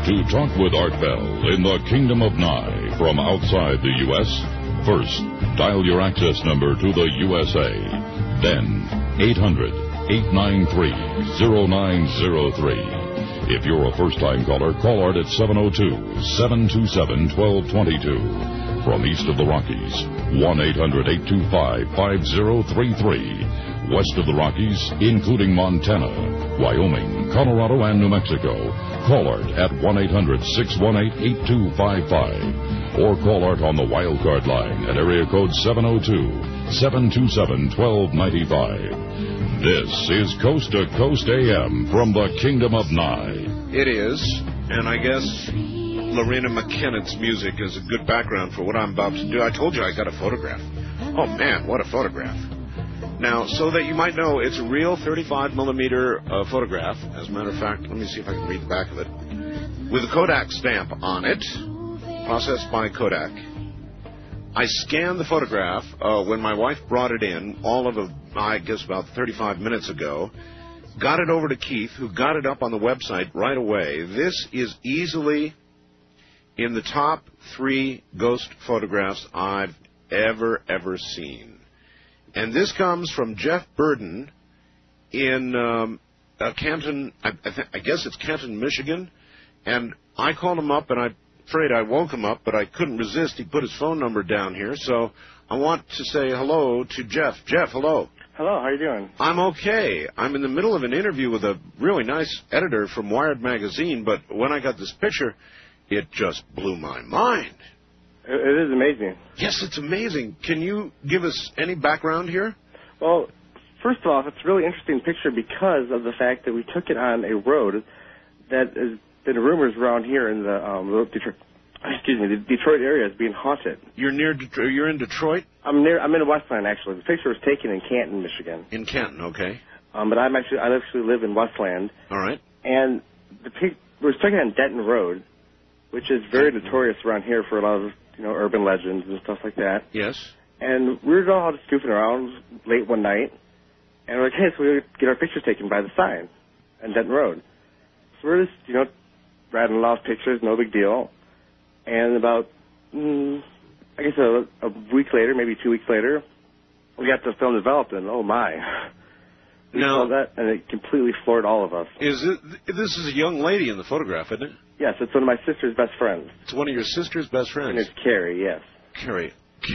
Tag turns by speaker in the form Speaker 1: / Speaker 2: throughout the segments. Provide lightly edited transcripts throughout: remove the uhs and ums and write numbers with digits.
Speaker 1: To talk with Art Bell in the Kingdom of Nye from outside the U.S., first, dial your access number to the USA. Then, 800-893-0903. If you're a first-time caller, call Art at 702-727-1222. From east of the Rockies, 1-800-825-5033. West of the Rockies, including Montana, Wyoming, Colorado, and New Mexico, call Art at 1-800-618-8255. Or call Art on the wildcard line at area code 702-727-1295. This is Coast to Coast AM from the Kingdom of Nye.
Speaker 2: It is, and I guess Lorena McKennett's music is a good background for what I'm about to do. I told you I got a photograph. Oh, man, what a photograph. Now, so that you might know, it's a real 35-millimeter photograph. As a matter of fact, let me see if I can read the back of it. With a Kodak stamp on it, processed by Kodak. I scanned the photograph when my wife brought it in, I guess about 35 minutes ago. Got it over to Keith, who got it up on the website right away. This is easily in the top 3 ghost photographs I've ever seen. And this comes from Jeff Burden in Canton, I guess it's Canton, Michigan. And I called him up, and I'm afraid I woke him up, but I couldn't resist. He put his phone number down here. So I want to say hello to Jeff. Jeff, hello.
Speaker 3: Hello, how are you doing?
Speaker 2: I'm okay. I'm in the middle of an interview with a really nice editor from Wired Magazine, but when I got this picture, it just blew my mind.
Speaker 3: It is amazing.
Speaker 2: Yes, it's amazing. Can you give us any background here?
Speaker 3: Well, first off, it's a really interesting picture because of the fact that we took it on a road that has been rumors around here in the Detroit area is being haunted.
Speaker 2: You're near Detroit? You're in Detroit?
Speaker 3: I'm in Westland, actually. The picture was taken in Canton, Michigan.
Speaker 2: In Canton, okay.
Speaker 3: But I actually live in Westland.
Speaker 2: All right.
Speaker 3: And it was taken on Denton Road, which is very notorious around here for a lot of urban legends and stuff like that.
Speaker 2: Yes.
Speaker 3: And we were all just goofing around late one night, and we're like, hey, so we get our pictures taken by the sign on Denton Road. So we're just, rattling off pictures, no big deal. And about, I guess a week later, maybe 2 weeks later, we got the film developed, and oh my. We saw that, and it completely floored all of us.
Speaker 2: This is a young lady in the photograph, isn't it?
Speaker 3: Yes, it's one of my sister's best friends.
Speaker 2: It's one of your sister's best friends?
Speaker 3: And it's Carrie, yes.
Speaker 2: Carrie.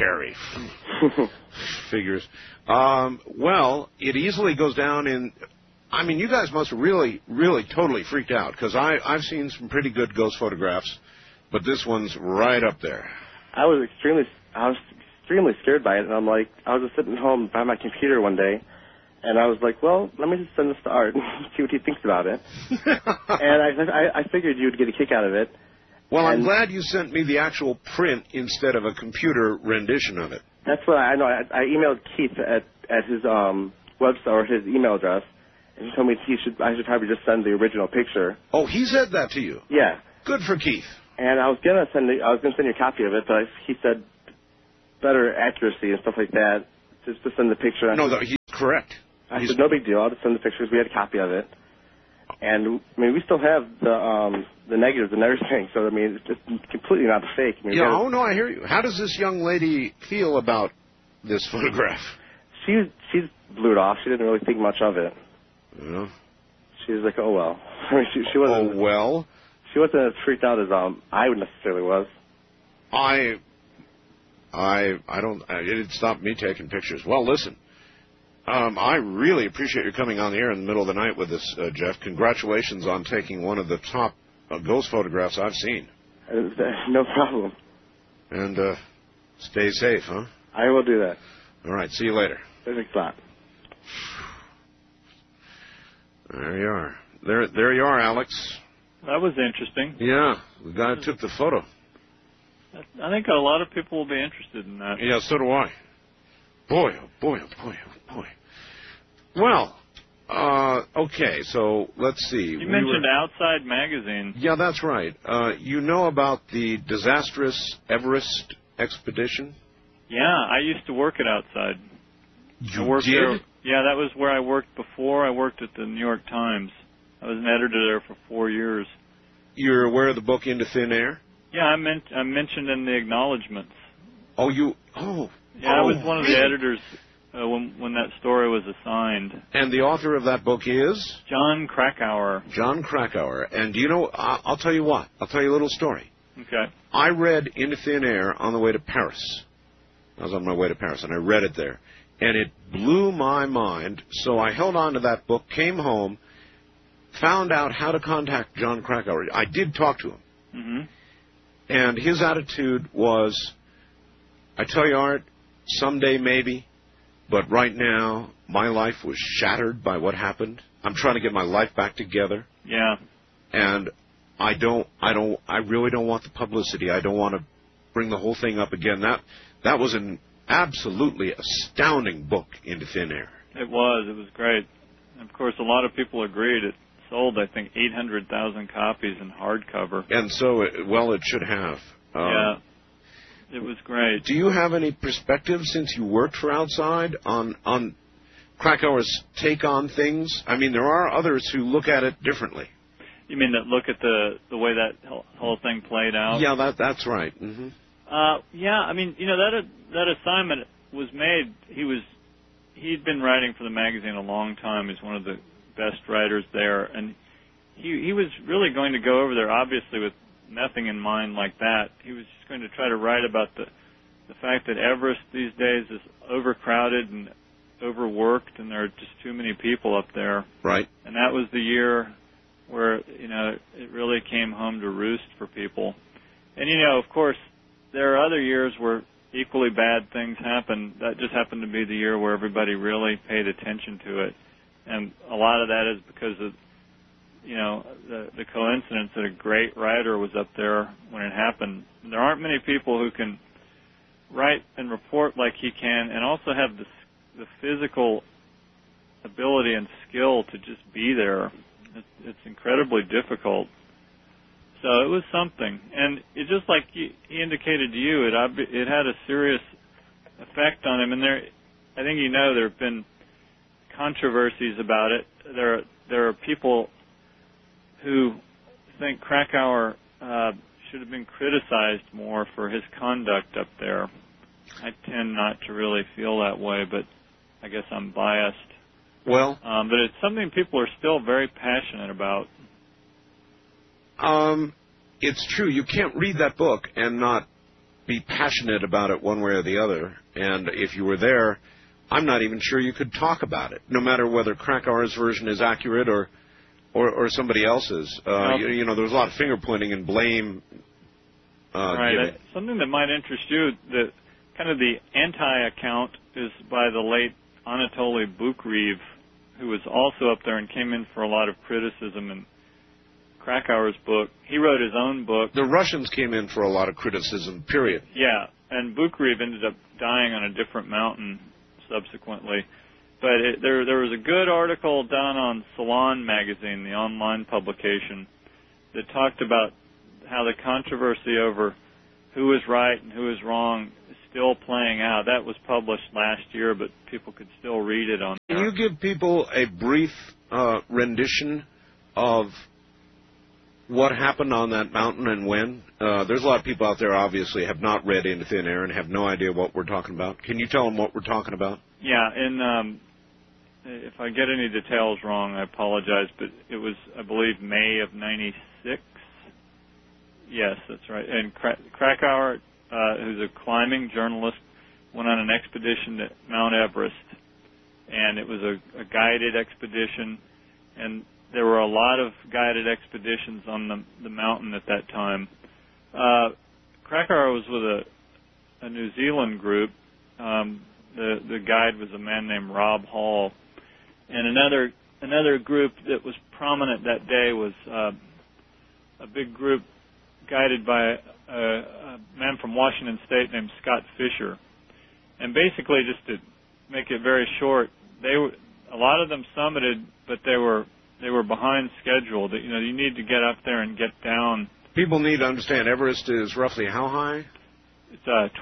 Speaker 2: Figures. Well, it easily goes down in... I mean, you guys must have really totally freaked out, because I've seen some pretty good ghost photographs, but this one's right up there.
Speaker 3: I was extremely scared by it, and I was just sitting home by my computer one day, and I was like, well, let me just send this to Art and see what he thinks about it. And I figured you'd get a kick out of it.
Speaker 2: Well, I'm glad you sent me the actual print instead of a computer rendition of it.
Speaker 3: That's what I know. I emailed Keith at his website or his email address, and he told me I should probably just send the original picture.
Speaker 2: Oh, he said that to you?
Speaker 3: Yeah.
Speaker 2: Good for Keith.
Speaker 3: And I was gonna send you a copy of it, but he said better accuracy and stuff like that, just to send the picture.
Speaker 2: No, he's correct.
Speaker 3: I said, no big deal. I'll just send the pictures. We had a copy of it. And, I mean, we still have the negatives and everything. So, I mean, it's just completely not a fake. I mean,
Speaker 2: no, I hear you. How does this young lady feel about this photograph?
Speaker 3: She blew it off. She didn't really think much of it.
Speaker 2: Yeah.
Speaker 3: She was like, oh, well. I mean, she wasn't...
Speaker 2: Oh, well?
Speaker 3: She wasn't as freaked out as I necessarily was.
Speaker 2: I don't... It didn't stop me taking pictures. Well, listen. I really appreciate you coming on the air in the middle of the night with us, Jeff. Congratulations on taking one of the top ghost photographs I've seen.
Speaker 3: No problem.
Speaker 2: And stay safe, huh?
Speaker 3: I will do that.
Speaker 2: All right, see you later.
Speaker 3: Thanks a lot.
Speaker 2: There you are. There you are, Alex.
Speaker 4: That was interesting.
Speaker 2: Yeah, the guy who took the photo.
Speaker 4: I think a lot of people will be interested in that.
Speaker 2: Yeah, so do I. Boy, oh boy, oh boy, oh boy. Well, okay, so let's see.
Speaker 4: You mentioned Outside Magazine.
Speaker 2: Yeah, that's right. You know about the disastrous Everest expedition?
Speaker 4: Yeah, I used to work at Outside.
Speaker 2: You did?
Speaker 4: There. Yeah, that was where I worked before. I worked at the New York Times. I was an editor there for 4 years.
Speaker 2: you're aware of the book Into Thin Air?
Speaker 4: Yeah, I mentioned in the acknowledgments.
Speaker 2: Oh, you...
Speaker 4: Yeah, I was one of the editors when that story was assigned.
Speaker 2: And the author of that book is?
Speaker 4: Jon Krakauer.
Speaker 2: Jon Krakauer. And do you know, I'll tell you what. I'll tell you a little story.
Speaker 4: Okay.
Speaker 2: I read Into Thin Air on the way to Paris. I was on my way to Paris, and I read it there. And it blew my mind, so I held on to that book, came home, found out how to contact Jon Krakauer. I did talk to him.
Speaker 4: Mm-hmm.
Speaker 2: And his attitude was, I tell you, Art, someday maybe, but right now my life was shattered by what happened. I'm trying to get my life back together.
Speaker 4: Yeah.
Speaker 2: And I really don't want the publicity. I don't want to bring the whole thing up again. That was an absolutely astounding book, Into Thin Air.
Speaker 4: It was great. And of course, a lot of people agreed. It sold, I think, 800,000 copies in hardcover.
Speaker 2: And so, it should have.
Speaker 4: Yeah. It was great.
Speaker 2: Do you have any perspective, since you worked for Outside, on Krakauer's take on things? I mean, there are others who look at it differently.
Speaker 4: You mean that look at the way that whole thing played out?
Speaker 2: Yeah, that's right. Mm-hmm.
Speaker 4: Yeah, I mean, that assignment was made. He'd been writing for the magazine a long time. He's one of the best writers there, and he was really going to go over there, obviously, with nothing in mind like that. He was just going to try to write about the fact that Everest these days is overcrowded and overworked, and there are just too many people up there.
Speaker 2: Right.
Speaker 4: And that was the year where, it really came home to roost for people. And, of course, there are other years where equally bad things happen. That just happened to be the year where everybody really paid attention to it. And a lot of that is because of, the coincidence that a great writer was up there when it happened. And there aren't many people who can write and report like he can and also have the physical ability and skill to just be there. It's incredibly difficult. So it was something. And it just like he indicated to you, it had a serious effect on him. And I think there have been controversies about it. There are people who think Krakauer should have been criticized more for his conduct up there. I tend not to really feel that way, but I guess I'm biased.
Speaker 2: Well,
Speaker 4: but it's something people are still very passionate about.
Speaker 2: It's true. You can't read that book and not be passionate about it one way or the other. And if you were there, I'm not even sure you could talk about it, no matter whether Krakauer's version is accurate or somebody else's. There was a lot of finger pointing and blame.
Speaker 4: Right. Something that might interest you, the anti-account is by the late Anatoly Bukreev, who was also up there and came in for a lot of criticism in Krakauer's book. He wrote his own book.
Speaker 2: The Russians came in for a lot of criticism, period.
Speaker 4: Yeah, and Bukreev ended up dying on a different mountain subsequently. But there was a good article done on Salon magazine, the online publication, that talked about how the controversy over who was right and who was wrong is still playing out. That was published last year, but people could still read it on there.
Speaker 2: Can you give people a brief rendition of what happened on that mountain and when? There's a lot of people out there, obviously, have not read Into Thin Air and have no idea what we're talking about. Can you tell them what we're talking about?
Speaker 4: Yeah, and if I get any details wrong, I apologize, but it was, I believe, May of '96. Yes, that's right. And Krakauer, who's a climbing journalist, went on an expedition to Mount Everest, and it was a guided expedition, and there were a lot of guided expeditions on the mountain at that time. Krakauer was with a New Zealand group. The guide was a man named Rob Hall. And another group that was prominent that day was a big group guided by a man from Washington State named Scott Fisher. And basically, just to make it very short, a lot of them summited, but they were behind schedule. You need to get up there and get down.
Speaker 2: People need to understand Everest is roughly how high?
Speaker 4: It's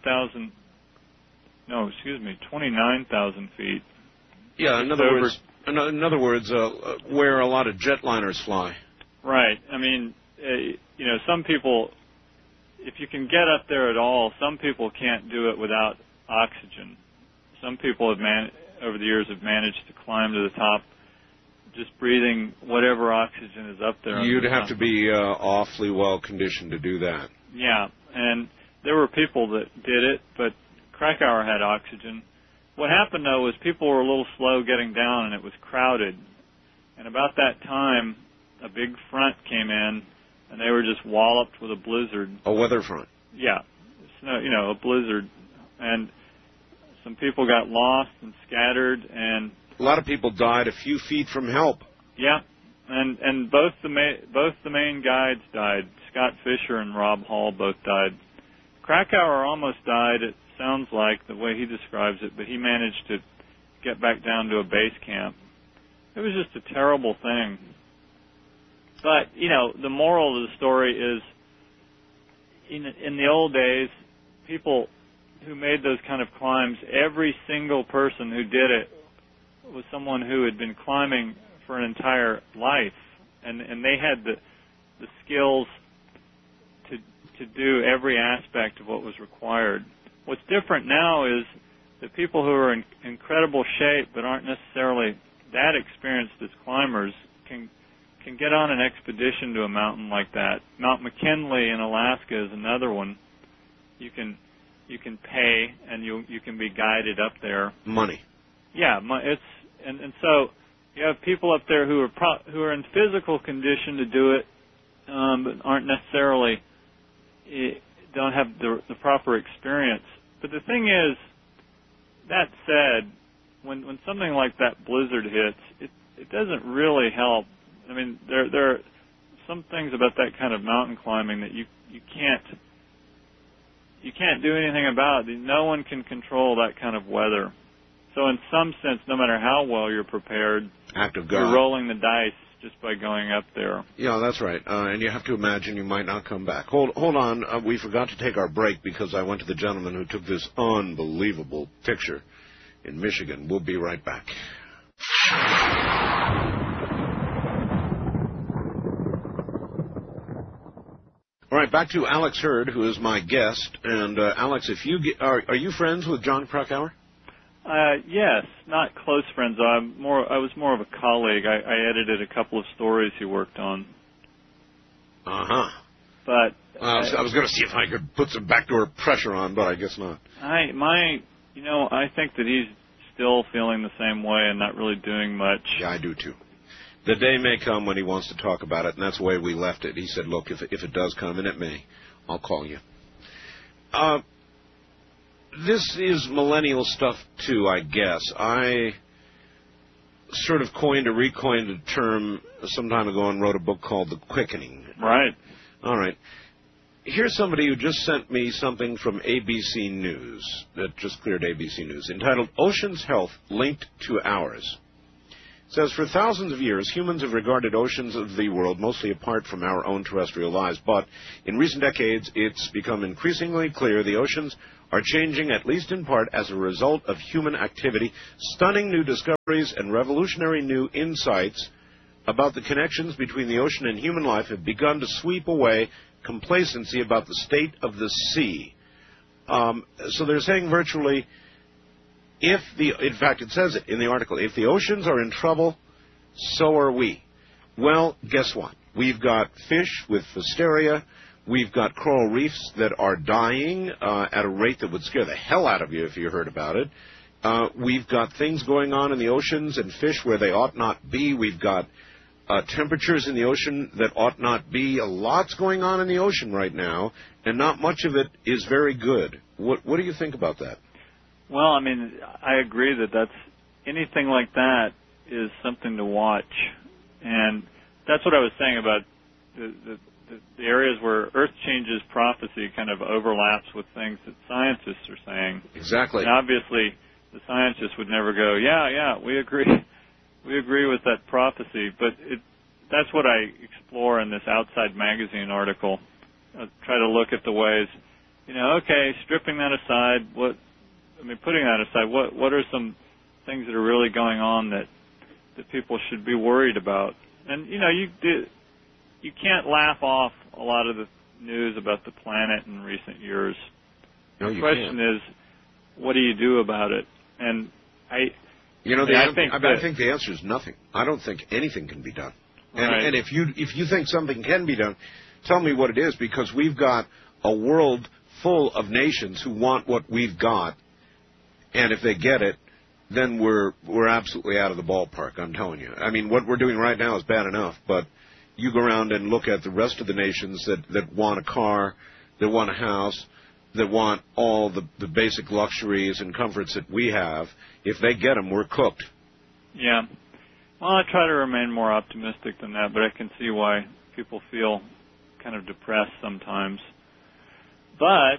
Speaker 4: 29,000 feet.
Speaker 2: Yeah, in other words, where a lot of jetliners fly.
Speaker 4: Right. I mean, you know, some people, if you can get up there at all, some people can't do it without oxygen. Some people have over the years have managed to climb to the top just breathing whatever oxygen is up there.
Speaker 2: You'd have to be awfully well conditioned to do that.
Speaker 4: Yeah, and there were people that did it, but Krakauer had oxygen. What happened, though, was people were a little slow getting down, and it was crowded. And about that time, a big front came in, and they were just walloped with a blizzard.
Speaker 2: A weather front.
Speaker 4: Yeah, snow, you know, a blizzard. And some people got lost and scattered, and
Speaker 2: a lot of people died a few feet from help.
Speaker 4: Yeah, and both the main guides died. Scott Fisher and Rob Hall both died. Krakauer almost died, it sounds like, the way he describes it, but he managed to get back down to a base camp. It was just a terrible thing. But, you know, the moral of the story is, in the old days, people who made those kind of climbs, every single person who did it was someone who had been climbing for an entire life, and they had the skills to do every aspect of what was required. What's different now is that people who are in incredible shape but aren't necessarily that experienced as climbers can get on an expedition to a mountain like that. Mount McKinley in Alaska is another one. You can pay and you can be guided up there.
Speaker 2: Money.
Speaker 4: Yeah, and so you have people up there who are in physical condition to do it, but aren't necessarily don't have the proper experience. But the thing is, that said, when something like that blizzard hits, it doesn't really help. I mean, there are some things about that kind of mountain climbing that you can't do anything about. No one can control that kind of weather. So in some sense, no matter how well you're prepared,
Speaker 2: act of God,
Speaker 4: you're rolling the dice just by going up there.
Speaker 2: Yeah, that's right. And you have to imagine you might not come back. Hold on. We forgot to take our break because I went to the gentleman who took this unbelievable picture in Michigan. We'll be right back. All right, back to Alex Hurd, who is my guest. And Alex, if you are you friends with John Krakauer?
Speaker 4: Yes, not close friends. I was more of a colleague. I edited a couple of stories he worked on. But
Speaker 2: I was going to see if I could put some backdoor pressure on, but I guess not.
Speaker 4: I think that he's still feeling the same way and not really doing much.
Speaker 2: Yeah, I do too. The day may come when he wants to talk about it, and that's the way we left it. He said, "Look, if it does come, and it may, I'll call you." This is millennial stuff, too, I guess. I sort of recoined a term some time ago and wrote a book called The Quickening.
Speaker 4: Right.
Speaker 2: All right. Here's somebody who just sent me something from ABC News, that just cleared ABC News, entitled Oceans' Health Linked to Ours. It says, for thousands of years, humans have regarded oceans of the world mostly apart from our own terrestrial lives, but in recent decades, it's become increasingly clear the oceans are changing, at least in part, as a result of human activity. Stunning new discoveries and revolutionary new insights about the connections between the ocean and human life have begun to sweep away complacency about the state of the sea. So they're saying virtually, in fact, it says it in the article, if the oceans are in trouble, so are we. Well, guess what? We've got fish with Pfiesteria. We've got coral reefs that are dying at a rate that would scare the hell out of you if you heard about it. We've got things going on in the oceans and fish where they ought not be. We've got temperatures in the ocean that ought not be. A lot's going on in the ocean right now, and not much of it is very good. What do you think about that?
Speaker 4: Well, I mean, I agree that anything like that is something to watch. And that's what I was saying about the areas where Earth changes prophecy kind of overlaps with things that scientists are saying.
Speaker 2: Exactly.
Speaker 4: And obviously, the scientists would never go, yeah, we agree. We agree with that prophecy. But that's what I explore in this Outside Magazine article. I try to look at the ways, stripping that aside, putting that aside, what are some things that are really going on that people should be worried about? And, you can't laugh off a lot of the news about the planet in recent years.
Speaker 2: No,
Speaker 4: the
Speaker 2: you
Speaker 4: question
Speaker 2: can't.
Speaker 4: is, what do you do about it? And I
Speaker 2: think the answer is nothing. I don't think anything can be done. And if you think something can be done, tell me what it is, because we've got a world full of nations who want what we've got, and if they get it, then we're absolutely out of the ballpark, I'm telling you. I mean, what we're doing right now is bad enough, but you go around and look at the rest of the nations that want a car, that want a house, that want all the basic luxuries and comforts that we have. If they get them, we're cooked.
Speaker 4: Yeah. Well, I try to remain more optimistic than that, but I can see why people feel kind of depressed sometimes. But,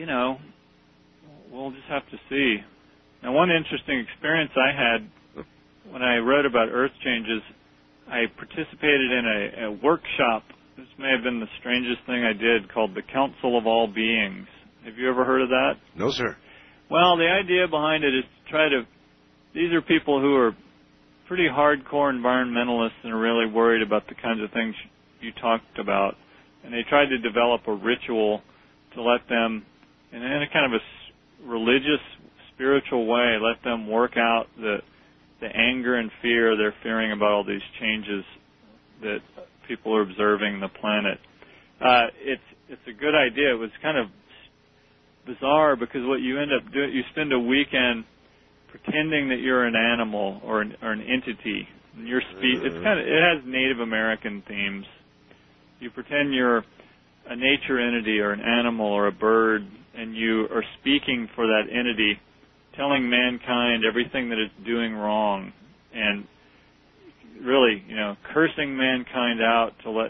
Speaker 4: we'll just have to see. Now, one interesting experience I had when I wrote about Earth changes, I participated in a workshop. This may have been the strangest thing I did, called the Council of All Beings. Have you ever heard of that?
Speaker 2: No, sir.
Speaker 4: Well, the idea behind it is to try to... These are people who are pretty hardcore environmentalists and are really worried about the kinds of things you talked about. And they tried to develop a ritual to let them, in a kind of a religious, spiritual way, let them work out the anger and fear they're fearing about all these changes that people are observing in the planet. It's a good idea. It was kind of bizarre because what you end up doing, you spend a weekend pretending that you're an animal or an entity. And it has Native American themes. You pretend you're a nature entity or an animal or a bird, and you are speaking for that entity, telling mankind everything that it's doing wrong, and really, cursing mankind out to let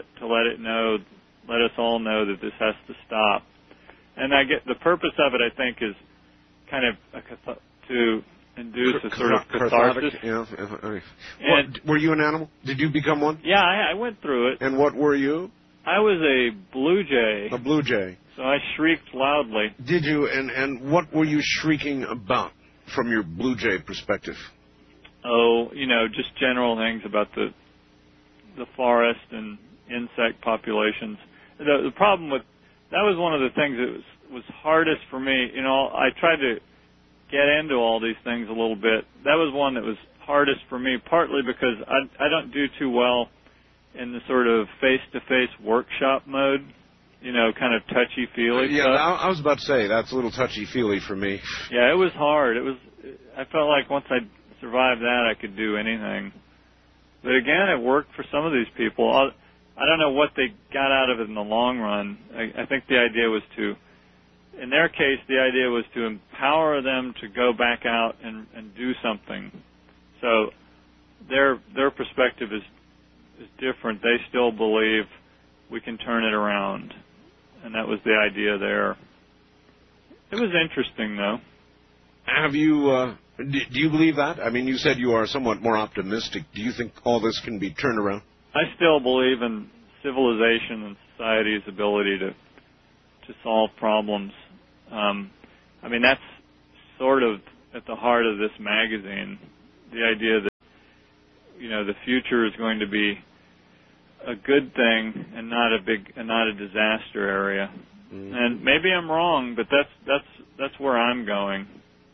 Speaker 4: us all know that this has to stop. And the purpose of it, I think, is kind of to induce a sort of catharsis.
Speaker 2: Were you an animal? Did you become one?
Speaker 4: Yeah, I went through it.
Speaker 2: And what were you?
Speaker 4: I was a blue jay.
Speaker 2: A blue jay.
Speaker 4: So I shrieked loudly.
Speaker 2: Did you? And what were you shrieking about from your blue jay perspective?
Speaker 4: Oh, just general things about the forest and insect populations. The problem with that was one of the things that was hardest for me. I tried to get into all these things a little bit. That was one that was hardest for me, partly because I don't do too well in the sort of face-to-face workshop mode, kind of touchy-feely
Speaker 2: yeah,
Speaker 4: stuff.
Speaker 2: I was about to say, that's a little touchy-feely for me.
Speaker 4: Yeah, it was hard. I felt like once I survived that, I could do anything. But again, it worked for some of these people. I don't know what they got out of it in the long run. I think the idea was in their case, the idea was to empower them to go back out and do something. So their perspective is different. They still believe we can turn it around. And that was the idea there. It was interesting, though.
Speaker 2: Have you, do you believe that? I mean, you said you are somewhat more optimistic. Do you think all this can be turned around?
Speaker 4: I still believe in civilization and society's ability to solve problems. I mean, that's sort of at the heart of this magazine, the idea that, the future is going to be a good thing and not a disaster area. Mm-hmm. And maybe I'm wrong, but that's where I'm going.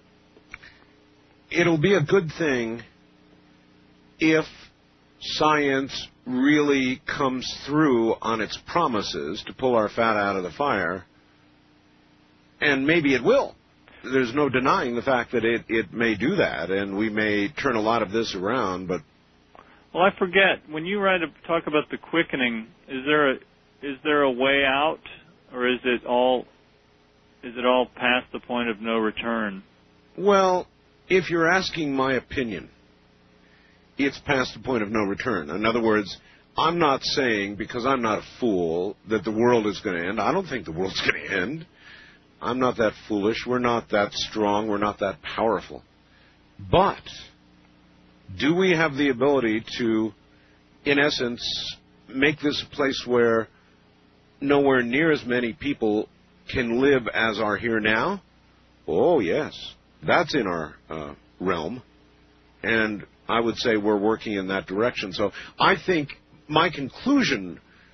Speaker 2: It'll be a good thing if science really comes through on its promises to pull our fat out of the fire, and maybe it will. There's no denying the fact that it may do that, and we may turn a lot of this around, but...
Speaker 4: Well, I forget, when you talk about the quickening, is there a way out, or is it all past the point of no return?
Speaker 2: Well, if you're asking my opinion, it's past the point of no return. In other words, I'm not saying, because I'm not a fool, that the world is going to end. I don't think the world's going to end. I'm not that foolish. We're not that strong. We're not that powerful. But do we have the ability to, in essence, make this a place where nowhere near as many people can live as are here now? Oh, yes. That's in our realm. And I would say we're working in that direction. So I think my conclusion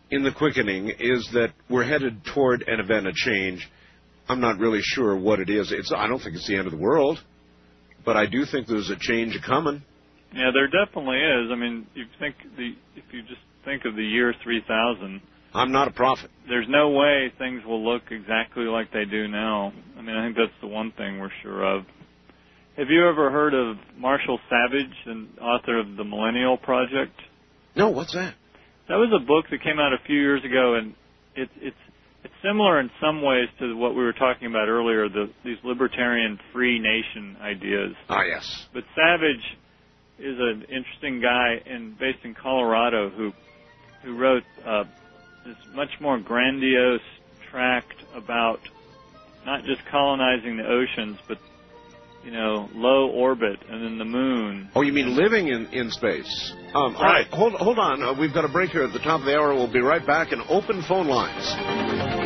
Speaker 2: in the quickening is that we're headed toward an event of change. I'm not really sure what it is. I don't think it's the end of the world, but I do think there's a change coming.
Speaker 4: Yeah, there definitely is. I mean, if you just think of the year 3000.
Speaker 2: I'm not a prophet.
Speaker 4: There's no way things will look exactly like they do now. I mean, I think that's the one thing we're sure of. Have you ever heard of Marshall Savage, the author of The Millennial Project?
Speaker 2: No, what's that?
Speaker 4: That was a book that came out a few years ago, and it's similar in some ways to what we were talking about earlier, these libertarian free nation ideas.
Speaker 2: Ah, yes.
Speaker 4: But Savage is an interesting guy based in Colorado who wrote this much more grandiose tract about not just colonizing the oceans, but low orbit and then the moon.
Speaker 2: Oh, you mean living in space? All right, hold on. We've got a break here at the top of the hour. We'll be right back and open phone lines.